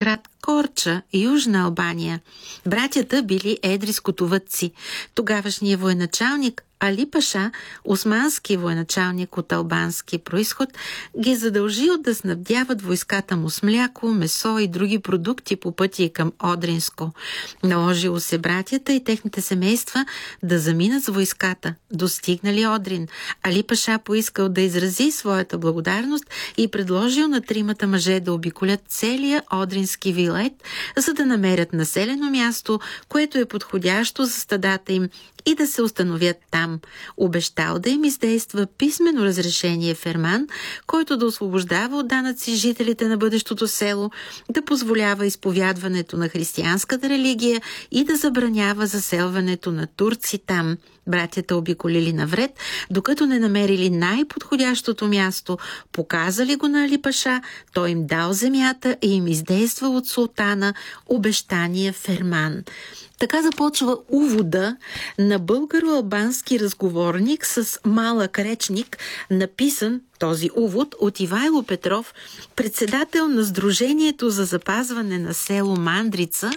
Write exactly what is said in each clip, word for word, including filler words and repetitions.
град Корча, Южна Албания. Братята били едри скотовъдци. Тогавашният военачалник Али Паша, османски военачалник от албански происход, ги задължил да снабдяват войската му с мляко, месо и други продукти по пътя към Одринско. Наложило се братята и техните семейства да заминат с войската. Достигнали Одрин, Али Паша поискал да изрази своята благодарност и предложил на тримата мъже да обиколят целия Одрински вилет, за да намерят населено място, което е подходящо за стадата им, и да се установят там. Обещал да им издейства писмено разрешение ферман, който да освобождава от данъци жителите на бъдещото село, да позволява изповядването на християнската религия и да забранява заселването на турци там. Братята обиколили навред, докато не намерили най-подходящото място, показали го на Али Паша, той им дал земята и им издействал от султана обещания ферман. Така започва увода на българо-албански разговорник с малък речник, написан този увод от Ивайло Петров, председател на Сдружението за запазване на село Мандрица.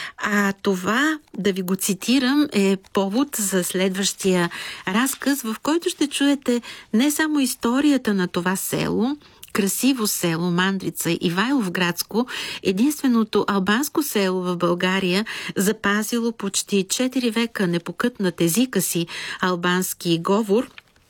А това, да ви го цитирам, е повод за следващия разказ, в който ще чуете не само историята на това село, красиво село Мандрица, Ивайловградско, единственото албанско село в България, запазило почти четири века непокътнат езика си албански говор,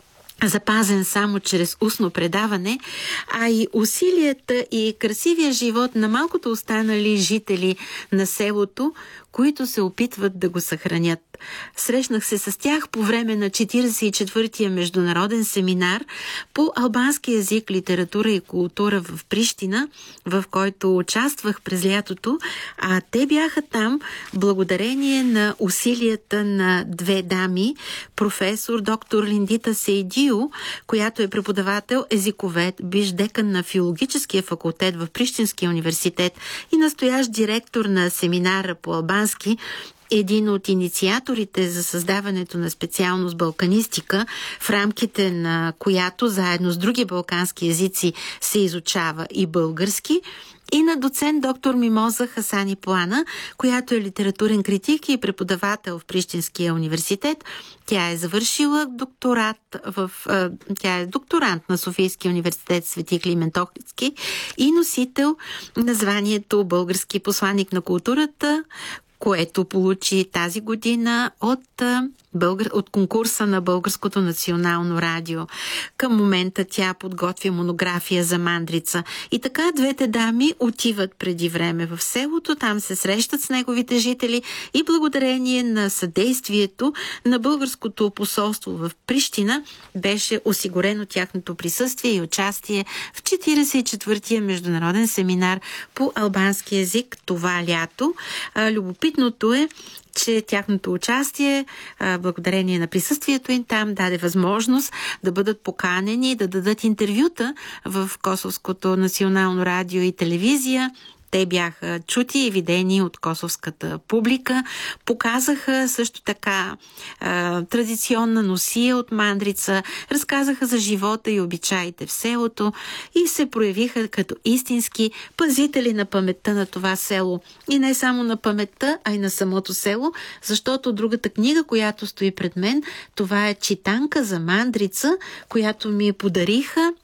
запазен само чрез устно предаване, а и усилията и красивия живот на малкото останали жители на селото, които се опитват да го съхранят. Срещнах се с тях по време на четиридесет и четвъртия международен семинар по албански език, литература и култура в Прищина, в който участвах през лятото, а те бяха там благодарение на усилията на две дами, професор доктор Линдита Сейдио, която е преподавател езиковед, биш декан на филологическия факултет в Прищинския университет и настоящ директор на семинара по албански, един от инициаторите за създаването на специалност балканистика, в рамките на която заедно с други балкански езици се изучава и български, и на доцент доктор Мимоза Хасани Плана, която е литературен критик и преподавател в Прищинския университет. Тя е завършила докторат в... Тя е докторант на Софийския университет Свети Климент Охридски и носител на званието български посланик на културата, което получи тази година от, българ... от конкурса на Българското национално радио. Към момента тя подготвя монография за Мандрица. И така двете дами отиват преди време в селото, там се срещат с неговите жители и благодарение на съдействието на българското посолство в Прищина беше осигурено тяхното присъствие и участие в четиридесет и четвъртия международен семинар по албански език това лято. Любопитното е, че тяхното участие, благодарение на присъствието им там, даде възможност да бъдат поканени и да дадат интервюта в Косовското национално радио и телевизия. Те бяха чути и видени от косовската публика. Показаха също така а, традиционна носия от Мандрица, разказаха за живота и обичаите в селото и се проявиха като истински пазители на паметта на това село. И не само на паметта, а и на самото село, защото другата книга, която стои пред мен, това е читанка за Мандрица, която ми подариха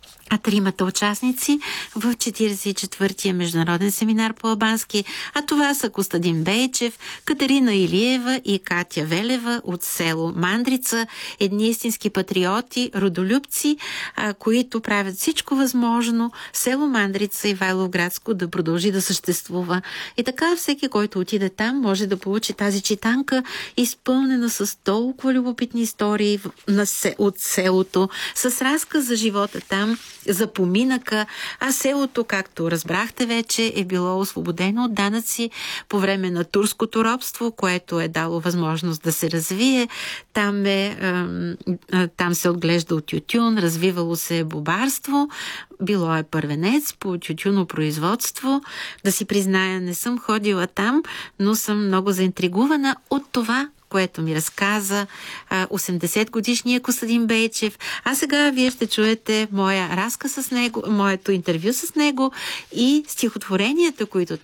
а тримата участници в четиридесет и четвъртия международен семинар по албански, а това са Костадин Бейчев, Катерина Илиева и Катя Велева от село Мандрица, едни истински патриоти, родолюбци, а, които правят всичко възможно село Мандрица, Ивайловградско, да продължи да съществува. И така всеки, който отиде там, може да получи тази читанка, изпълнена с толкова любопитни истории от селото, с разказ за живота там, за поминъка, а селото, както разбрахте вече, е било освободено от данъци по време на турското робство, което е дало възможност да се развие. Там, е, там се отглежда от тютюн, развивало се бобарство, било е първенец по тютюнопроизводство. Да си призная, не съм ходила там, но съм много заинтригувана от това, което ми разказа осемдесет годишния Костадин Бейчев. А сега вие ще чуете моя разказ с него, моето интервю с него и стихотворенията, които той